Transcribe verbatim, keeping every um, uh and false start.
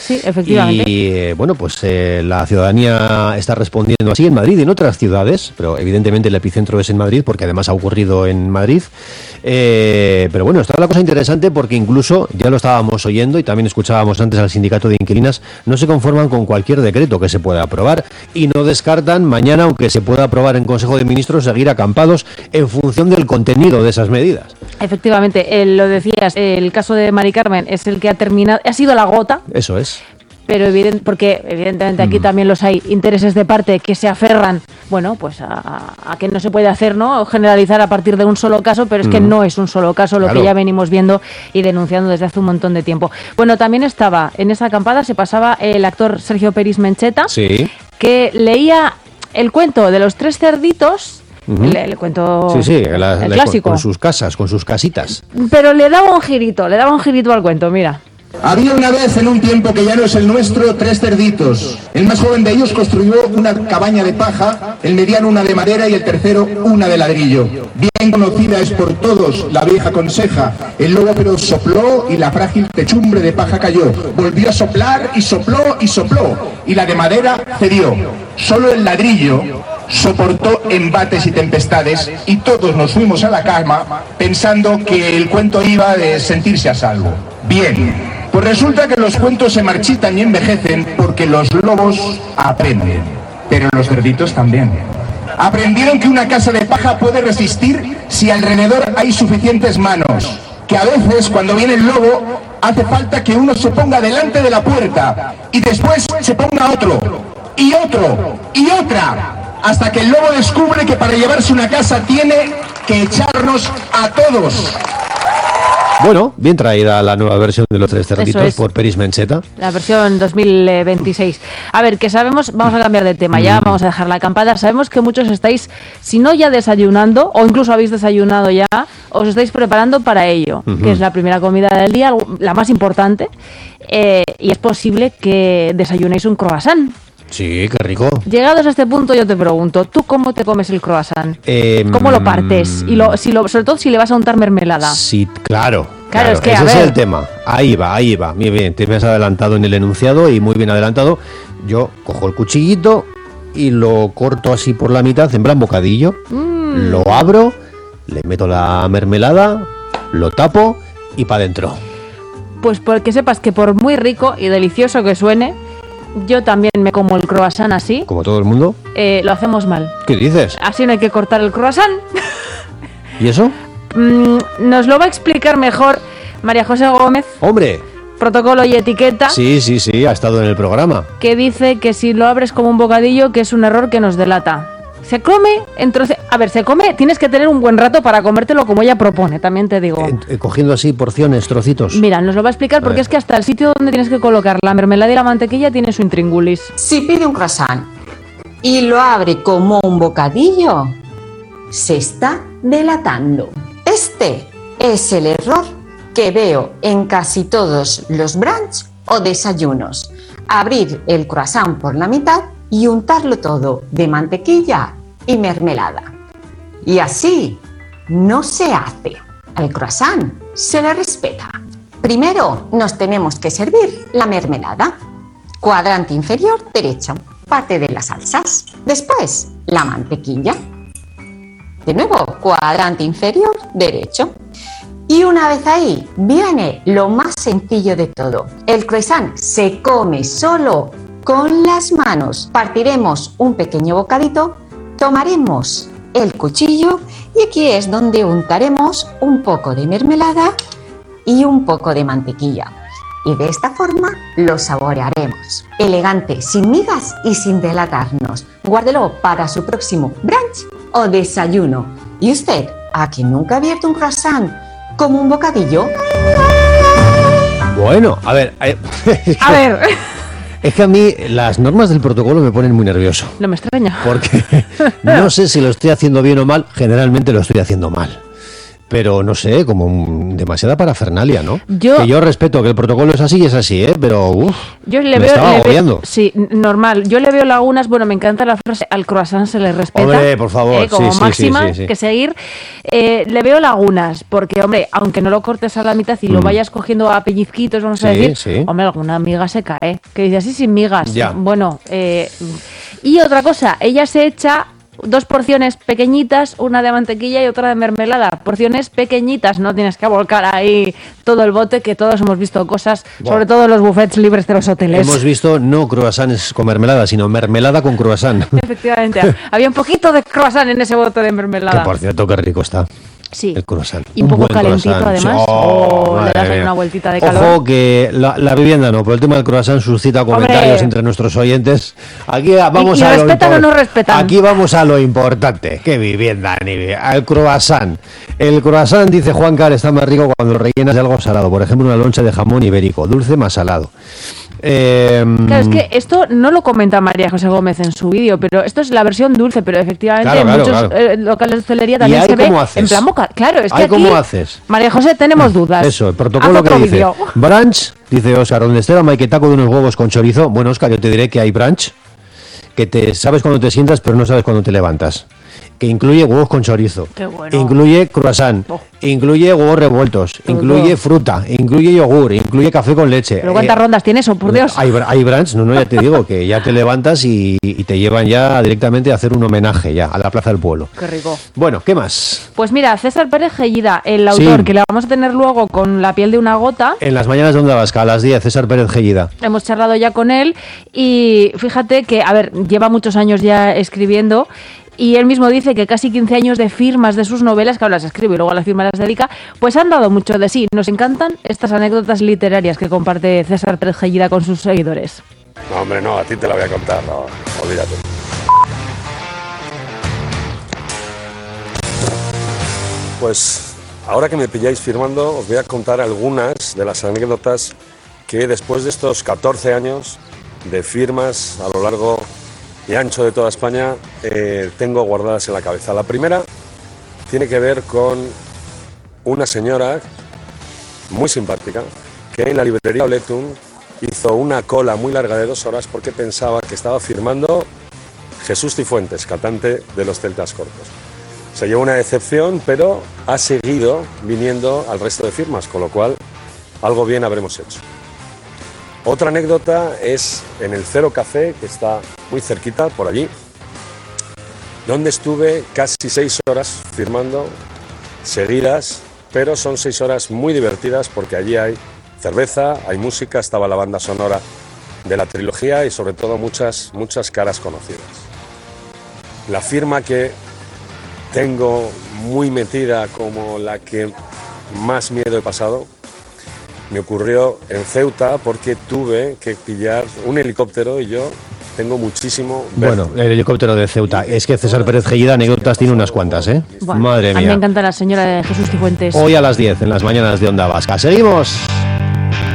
Sí, efectivamente. Y eh, bueno, pues eh, la ciudadanía está respondiendo así en Madrid y en otras ciudades, pero evidentemente el epicentro es en Madrid, porque además ha ocurrido en Madrid. Eh, pero bueno, está la cosa interesante porque incluso, ya lo estábamos oyendo y también escuchábamos antes al sindicato de inquilinas, no se conforman con cualquier decreto que se pueda aprobar y no descartan mañana, aunque se pueda aprobar en Consejo de Ministros, seguir acampados en función del contenido de esas medidas. Efectivamente, eh, lo decías, eh, el caso de Mari Carmen es el que ha terminado, ha sido la gota. Eso es. Pero evident, porque evidentemente aquí mm. también los hay intereses de parte que se aferran, bueno, pues a, a que no se puede hacer, ¿no? Generalizar a partir de un solo caso, pero es mm. que no es un solo caso, lo claro. que ya venimos viendo y denunciando desde hace un montón de tiempo. Bueno, también estaba, en esa acampada se pasaba el actor Sergio Peris Mencheta, sí. que leía el cuento de los tres cerditos. Uh-huh. El, el cuento sí, sí, la, el la, clásico. Con sus casas, con sus casitas. Pero le daba un girito, le daba un girito al cuento, mira. Había una vez, en un tiempo que ya no es el nuestro, tres cerditos. El más joven de ellos construyó una cabaña de paja, el mediano una de madera y el tercero una de ladrillo. Bien conocida es por todos la vieja conseja. El lobo pero sopló y la frágil techumbre de paja cayó. Volvió a soplar y sopló y sopló. Y la de madera cedió. Solo el ladrillo soportó embates y tempestades y todos nos fuimos a la cama pensando que el cuento iba de sentirse a salvo. Bien, pues resulta que los cuentos se marchitan y envejecen porque los lobos aprenden, pero los cerditos también. Aprendieron que una casa de paja puede resistir si alrededor hay suficientes manos, que a veces cuando viene el lobo hace falta que uno se ponga delante de la puerta y después se ponga otro, y otro, y otra. Hasta que el lobo descubre que para llevarse una casa tiene que echarnos a todos. Bueno, bien traída la nueva versión de Los Tres Cerditos es. por Peris Mencheta. La versión dos mil veintiséis. A ver, que sabemos, vamos a cambiar de tema, ya vamos a dejar la acampada. Sabemos que muchos estáis, si no ya desayunando, o incluso habéis desayunado ya, os estáis preparando para ello, uh-huh. que es la primera comida del día, la más importante, eh, y es posible que desayunéis un croissant. Sí, qué rico. Llegados a este punto yo te pregunto, ¿tú cómo te comes el croissant? Eh, ¿Cómo lo partes? Y lo, si lo, sobre todo si le vas a untar mermelada. Sí, claro. Claro, claro es que ese a ver. es el tema. Ahí va, ahí va. Muy bien, te me has adelantado en el enunciado y muy bien adelantado. Yo cojo el cuchillito y lo corto así por la mitad, en plan bocadillo. Mm. Lo abro, le meto la mermelada, lo tapo y para adentro. Pues porque sepas que por muy rico y delicioso que suene, yo también me como el croissant así. ¿Como todo el mundo? Eh, lo hacemos mal. ¿Qué dices? Así no hay que cortar el croissant. ¿Y eso? Mm, nos lo va a explicar mejor María José Gómez. ¡Hombre! Protocolo y etiqueta. Sí, sí, sí, ha estado en el programa. Que dice que si lo abres como un bocadillo, que es un error que nos delata. Se come en troce... A ver, se come, tienes que tener un buen rato para comértelo como ella propone, también te digo. Eh, cogiendo así porciones, trocitos. Mira, nos lo va a explicar porque es que hasta el sitio donde tienes que colocar la mermelada y la mantequilla tiene su intríngulis. Si pide un croissant y lo abre como un bocadillo, se está delatando. Este es el error que veo en casi todos los brunch o desayunos. Abrir el croissant por la mitad y untarlo todo de mantequilla y mermelada. Y así no se hace. Al croissant se le respeta. Primero nos tenemos que servir la mermelada. Cuadrante inferior derecho, parte de las salsas. Después la mantequilla. De nuevo, cuadrante inferior derecho. Y una vez ahí viene lo más sencillo de todo. El croissant se come solo con las manos. Partiremos un pequeño bocadito, tomaremos el cuchillo y aquí es donde untaremos un poco de mermelada y un poco de mantequilla. Y de esta forma lo saborearemos. Elegante, sin migas y sin delatarnos. Guárdelo para su próximo brunch o desayuno. ¿Y usted, a quien nunca ha abierto un croissant como un bocadillo? Bueno, a ver... Eh, a ver... Es que a mí las normas del protocolo me ponen muy nervioso. No me extraña. Porque no sé si lo estoy haciendo bien o mal, generalmente lo estoy haciendo mal. pero no sé, como un, demasiada parafernalia, ¿no? Yo, que yo respeto que el protocolo es así y es así, ¿eh? Pero uf, yo le me veo, estaba le agobiando. Veo, sí, normal. Yo le veo lagunas, bueno, me encanta la frase, al croissant se le respeta. Hombre, por favor, eh, como sí, sí, máxima sí, sí, sí. que seguir. Eh, le veo lagunas, porque, hombre, aunque no lo cortes a la mitad y mm. lo vayas cogiendo a pellizquitos, vamos sí, a decir, sí. hombre, alguna miga se cae. Que dice así sin migas. Ya. Bueno, eh, y otra cosa, ella se echa dos porciones pequeñitas, una de mantequilla y otra de mermelada. Porciones pequeñitas, no tienes que volcar ahí todo el bote, que todos hemos visto cosas, wow. sobre todo en los buffets libres de los hoteles. Hemos visto no croissants con mermelada, sino mermelada con croissant. Efectivamente, había un poquito de croissant en ese bote de mermelada. Que por cierto, qué rico está. Sí. El croissant. Y un, un poco calentito croissant. además. Oh, o le das ahí una vueltita de calor. Ojo que la, la vivienda no, pero el tema del croissant suscita comentarios Hombre. entre nuestros oyentes. Aquí vamos y, y a respetan lo o no respetan. Aquí vamos a lo importante. ¿Qué vivienda ni el croissant? El croissant, dice Juan Car, está más rico cuando lo rellenas de algo salado. Por ejemplo, una loncha de jamón ibérico, dulce más salado. Eh, claro, es que esto no lo comenta María José Gómez en su vídeo, pero esto es la versión dulce, pero efectivamente claro, en claro, muchos claro. Eh, locales de hostelería también se ve haces? en plan boca. Claro, es que aquí, ¿cómo haces? María José, tenemos dudas. Eso, el protocolo que dice video. brunch, dice Óscar, donde esté la maquetaco de unos huevos con chorizo. Bueno, Óscar, yo te diré que hay brunch que te sabes cuando te sientas, pero no sabes cuando te levantas. Que incluye huevos con chorizo, Qué bueno. incluye croissant, oh. incluye huevos revueltos, Todo. incluye fruta, incluye yogur, incluye café con leche. ¿Pero cuántas eh, rondas tiene eso, por Dios? Hay, hay brunch, no, no, ya te digo, que ya te levantas y, y te llevan ya directamente a hacer un homenaje ya a la Plaza del Pueblo. Qué rico. Bueno, ¿qué más? Pues mira, César Pérez Gellida, el autor, sí. que le vamos a tener luego con La piel de una gota. En las mañanas de Onda Vasca, a las diez, César Pérez Gellida. Hemos charlado ya con él y fíjate que, a ver, lleva muchos años ya escribiendo. Y él mismo dice que casi quince años de firmas de sus novelas, que ahora las escribe y luego a las firmas las dedica, pues han dado mucho de sí. Nos encantan estas anécdotas literarias que comparte César Pérez Gellida con sus seguidores. No, hombre, no, a ti te la voy a contar, no, olvídate. Pues ahora que me pilláis firmando, os voy a contar algunas de las anécdotas que después de estos catorce años de firmas a lo largo y ancho de toda España, eh, tengo guardadas en la cabeza. La primera tiene que ver con una señora muy simpática que en la librería Oletum hizo una cola muy larga de dos horas porque pensaba que estaba firmando Jesús Cifuentes, cantante de los Celtas Cortos. Se llevó una decepción, pero ha seguido viniendo al resto de firmas, con lo cual algo bien habremos hecho. Otra anécdota es en el Cero Café, que está muy cerquita, por allí, donde estuve casi seis horas firmando seguidas, pero son seis horas muy divertidas porque allí hay cerveza, hay música, estaba la banda sonora de la trilogía y sobre todo muchas, muchas caras conocidas. La firma que tengo muy metida como la que más miedo he pasado me ocurrió en Ceuta porque tuve que pillar un helicóptero y yo tengo muchísimo vértigo. Bueno, el helicóptero de Ceuta. Es que César Pérez Gellida anécdotas tiene unas cuantas, ¿eh? Bueno, Madre mía. A mí me encanta la señora de Jesús Cifuentes. Hoy a las diez en las mañanas de Onda Vasca. ¡Seguimos!